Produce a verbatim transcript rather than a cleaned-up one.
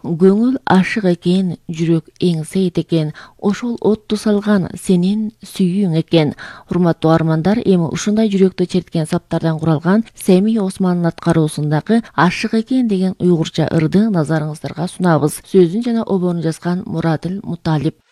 Göңül aşık eken, жүрөк eň seyit eken, oşol ottu salgan senin süýüň eken. Hurmatly armandar, emi uşunday жүрөктө черткен саптардан куралган Сәми Османдын аткаруусундагы Aşyk eken деген уйгурча ырды назарыңыздарга сунабыз. Сөзүн жана обонун жазган Muradil Mutalip.